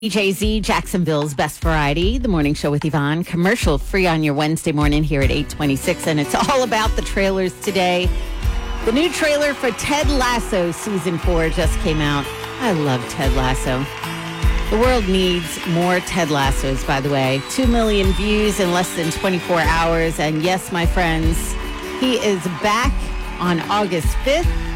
DJZ, Jacksonville's Best Variety, the morning show with Yvonne, commercial free on your Wednesday morning here at 8:26, and it's all about the trailers today. The new trailer for Ted Lasso Season 4 just came out. I love Ted Lasso. The world needs more Ted Lassos, by the way. 2 million views in less than 24 hours, and yes, my friends, he is back on August 5th.